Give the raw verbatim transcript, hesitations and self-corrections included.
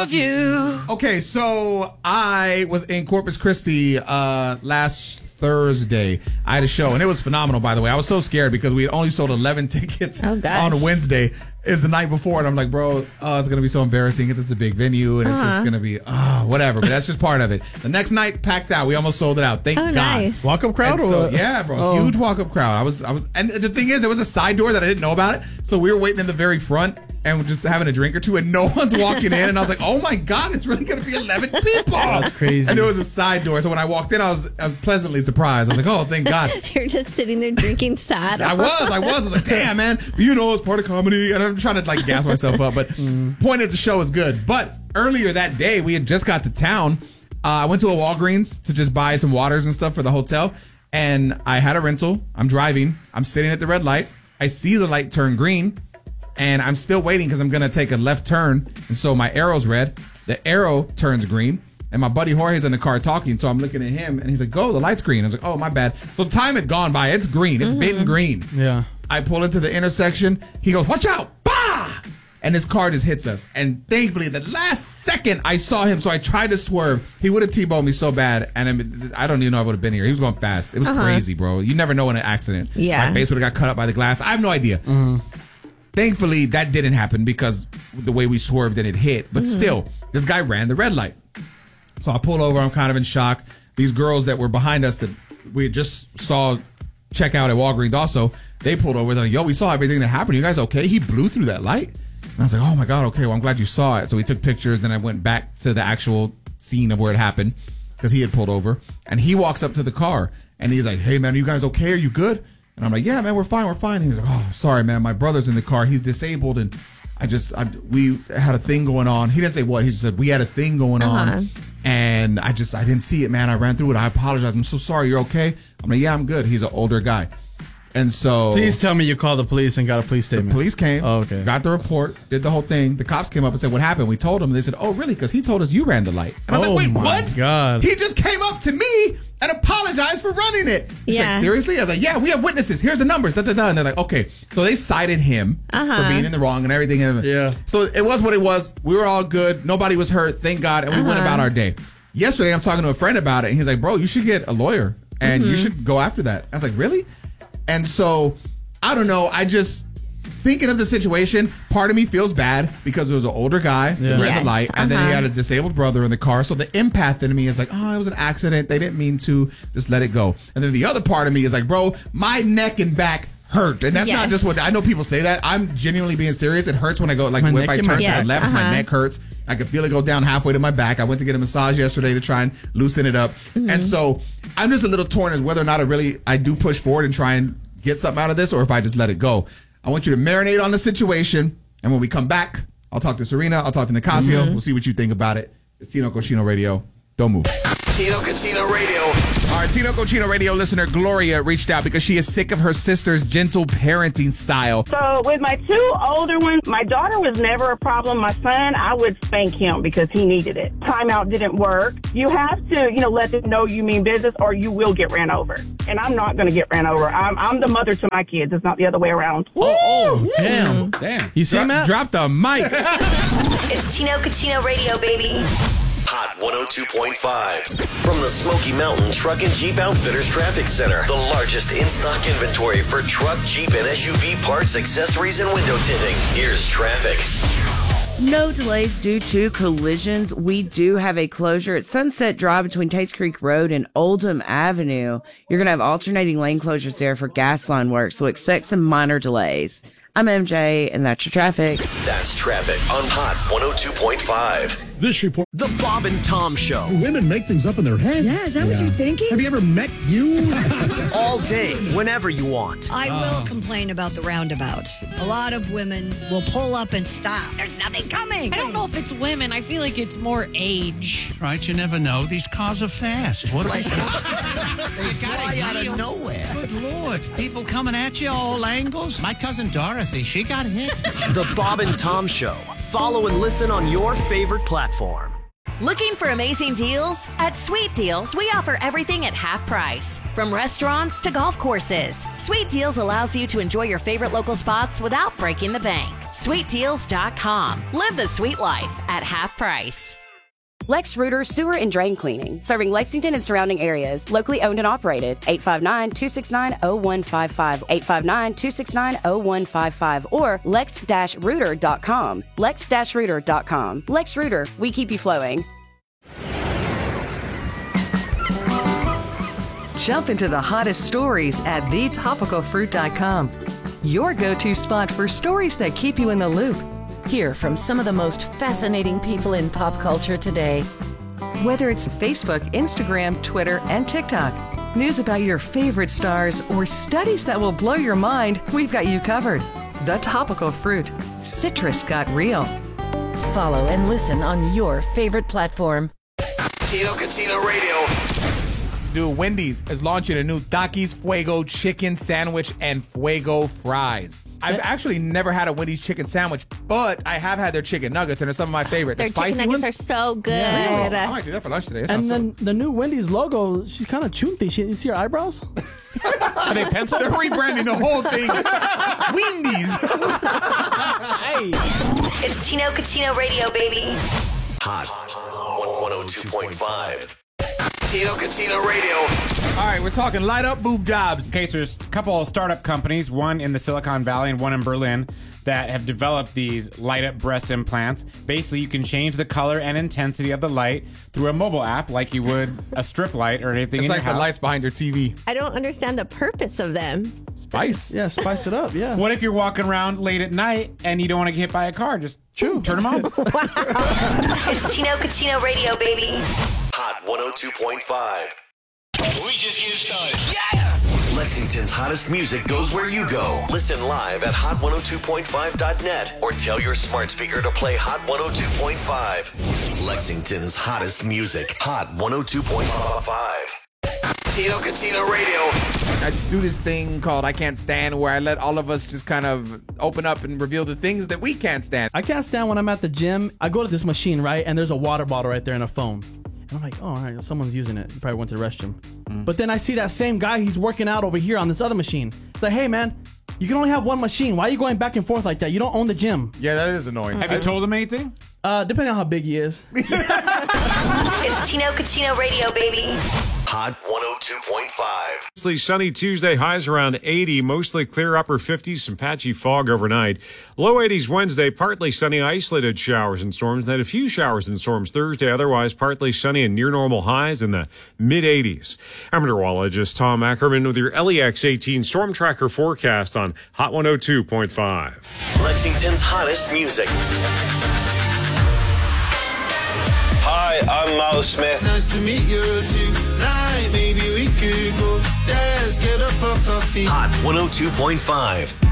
of you. Okay, so I was in Corpus Christi uh, last Thursday. I had a show, and it was phenomenal, by the way. I was so scared because we had only sold eleven tickets oh, on Wednesday. It's the night before, and I'm like, bro, oh, it's going to be so embarrassing because it's a big venue, and uh-huh. it's just going to be, oh, whatever. But that's just part of it. The next night, packed out. We almost sold it out. Thank oh, God. Nice. Walk-up crowd? And so, or yeah, bro. oh. Huge walk-up crowd. I was, I was, and the thing is, there was a side door that I didn't know about it. So we were waiting in the very front and we're just having a drink or two, and no one's walking in. And I was like, oh, my God, it's really going to be eleven people. That's crazy. And there was a side door. So when I walked in, I was, I was pleasantly surprised. I was like, oh, thank God. You're just sitting there drinking sad. I was. I was. I was like, damn, man. You know, it's part of comedy. And I'm trying to, like, gas myself up. But mm. point is, the show is good. But earlier that day, we had just got to town. Uh, I went to a Walgreens to just buy some waters and stuff for the hotel. And I had a rental. I'm driving. I'm sitting at the red light. I see the light turn green. And I'm still waiting because I'm going to take a left turn. And so my arrow's red. The arrow turns green. And my buddy Jorge's in the car talking. So I'm looking at him. And he's like, go, the light's green. I was like, oh, my bad. So time had gone by. It's green. It's mm-hmm. been green. Yeah. I pull into the intersection. He goes, watch out. Bah! And his car just hits us. And thankfully, the last second I saw him, so I tried to swerve. He would have T-boned me so bad. And I, mean, I don't even know I would have been here. He was going fast. It was uh-huh. crazy, bro. You never know in an accident. Yeah. My face would have got cut up by the glass. I have no idea. Mm-hmm. Thankfully, that didn't happen because the way we swerved and it hit. But mm-hmm. still, this guy ran the red light. So I pull over. I'm kind of in shock. These girls that were behind us that we just saw check out at Walgreens also, they pulled over. They're like, yo, we saw everything that happened. Are you guys okay? He blew through that light. And I was like, oh, my God, okay, well, I'm glad you saw it. So we took pictures. Then I went back to the actual scene of where it happened because he had pulled over. And he walks up to the car, and he's like, hey, man, are you guys okay? Are you good? And I'm like, yeah, man, we're fine, we're fine. And he's like, oh, sorry, man, my brother's in the car. He's disabled, and I just, I, we had a thing going on. He didn't say what. He just said, we had a thing going uh-huh. on, and I just, I didn't see it, man. I ran through it. I apologize. I'm so sorry. You're okay? I'm like, yeah, I'm good. He's an older guy. And so, please tell me you called the police and got a police statement. The police came, oh, okay. got the report, did the whole thing. The cops came up and said, what happened? We told them. They said, oh, really? Because he told us you ran the light. And I was oh like, wait, my what? God. He just came up to me and apologized for running it. He's yeah. like, seriously? I was like, yeah, we have witnesses. Here's the numbers. Da, da, da. And they're like, okay. So they cited him uh-huh. for being in the wrong and everything. Yeah. So it was what it was. We were all good. Nobody was hurt. Thank God. And we uh-huh. went about our day. Yesterday, I'm talking to a friend about it. And he's like, bro, you should get a lawyer. And mm-hmm. you should go after that. I was like, really? And so, I don't know. I just, thinking of the situation, part of me feels bad because it was an older guy yeah. that ran yes. the light, and uh-huh. then he had his disabled brother in the car. So the empath in me is like, oh, it was an accident. They didn't mean to. Just let it go. And then the other part of me is like, bro, my neck and back hurt. And that's yes. not just what, I know people say that. I'm genuinely being serious. It hurts when I go, like, my if I turn to yes. the left, uh-huh. my neck hurts. I could feel it go down halfway to my back. I went to get a massage yesterday to try and loosen it up. Mm-hmm. And so I'm just a little torn as whether or not I really, I do push forward and try and get something out of this, or if I just let it go. I want you to marinate on the situation, and when we come back, I'll talk to Serena, I'll talk to Nicasio, mm-hmm. we'll see what you think about it. It's Tino Cochino Radio. Don't move. Tino Cochino Radio. All right, Tino Cochino Radio listener Gloria reached out because she is sick of her sister's gentle parenting style. So with my two older ones, my daughter was never a problem. My son, I would spank him because he needed it. Timeout didn't work. You have to, you know, let them know you mean business or you will get ran over. And I'm not going to get ran over. I'm, I'm the mother to my kids. It's not the other way around. Oh, oh damn. Damn. You see Dro- that? Drop the mic. It's Tino Cochino Radio, baby. Hot one oh two point five. From the Smoky Mountain Truck and Jeep Outfitters Traffic Center. The largest in-stock inventory for truck, Jeep, and S U V parts, accessories, and window tinting. Here's traffic. No delays due to collisions. We do have a closure at Sunset Drive between Tates Creek Road and Oldham Avenue. You're going to have alternating lane closures there for gas line work, so expect some minor delays. I'm M J, and that's your traffic. That's traffic on Hot one oh two point five. This report. The Bob and Tom Show. Women make things up in their head. Yeah, is that yeah. what you're thinking? Have you ever met you? All day, whenever you want. I uh. will complain about the roundabouts. A lot of women will pull up and stop. There's nothing coming. I don't know if it's women. I feel like it's more age. Right, you never know. These cars are fast. What like, are they fly out of nowhere. Good Lord. People coming at you all angles. My cousin Dorothy, she got hit. The Bob and Tom Show. Follow and listen on your favorite platform. Looking for amazing deals? At Sweet Deals, we offer everything at half price. From restaurants to golf courses, Sweet Deals allows you to enjoy your favorite local spots without breaking the bank. sweet deals dot com. Live the sweet life at half price. Lex Rooter Sewer and Drain Cleaning, serving Lexington and surrounding areas. Locally owned and operated. eight five nine, two six nine, zero one five five. eight five nine, two six nine, zero one five five. Or lex dash rooter dot com. lex dash rooter dot com. Lex Rooter, we keep you flowing. Jump into the hottest stories at the topical fruit dot com. Your go-to spot for stories that keep you in the loop. Hear from some of the most fascinating people in pop culture today. Whether it's Facebook, Instagram, Twitter, and TikTok, news about your favorite stars, or studies that will blow your mind, we've got you covered. The Topical Fruit. Citrus got real. Follow and listen on your favorite platform. Tino Catino Radio. Dude, Wendy's is launching a new Takis Fuego chicken sandwich and Fuego fries. I've actually never had a Wendy's chicken sandwich, but I have had their chicken nuggets, and they're some of my favorite. Their the spicy chicken nuggets ones are so good. Yeah. I might do that for lunch today. That And sounds then the new Wendy's logo, she's kind of chunty. She, you see her eyebrows? Are they pencil? They're rebranding the whole thing. Wendy's. Hey. It's Tino Catino Radio, baby. Hot one oh two point five. Tino Catino Radio. All right, we're talking light up boob jobs. Okay, so there's a couple of startup companies, one in the Silicon Valley and one in Berlin, that have developed these light up breast implants. Basically, you can change the color and intensity of the light through a mobile app like you would a strip light or anything It's in like your the house. lights behind your T V. I don't understand the purpose of them. Spice. Yeah, spice it up, yeah. What if you're walking around late at night and you don't want to get hit by a car? Just True. turn them on. It's Tino Catino Radio, baby. Hot one oh two point five. We just get started. Yeah! Lexington's hottest music goes where you go. Listen live at hot one oh two point five dot net or tell your smart speaker to play Hot one oh two point five. Lexington's hottest music. Hot one oh two point five. Tino Catino Radio. I do this thing called I Can't Stand, where I let all of us just kind of open up and reveal the things that we can't stand. I can't stand when I'm at the gym. I go to this machine, right? And there's a water bottle right there and a phone. And I'm like, oh, all right, someone's using it. You probably went to the restroom. Mm. But then I see that same guy, he's working out over here on this other machine. It's like, hey, man, you can only have one machine. Why are you going back and forth like that? You don't own the gym. Yeah, that is annoying. Have you told him anything? Uh, depending on how big he is. It's Tino Catino Radio, baby. Hot one oh two point five. Mostly sunny Tuesday, highs around eighty, mostly clear upper fifties, some patchy fog overnight. Low eighties Wednesday, partly sunny, isolated showers and storms, then a few showers and storms Thursday, otherwise partly sunny and near normal highs in the mid eighties. I'm meteorologist Tom Ackerman with your L E X eighteen Storm Tracker forecast on Hot one oh two point five. Lexington's hottest music. Hi, I'm Miles Smith. Nice to meet you tonight. Maybe we could go. Let's get up off our feet. Hot one oh two point five.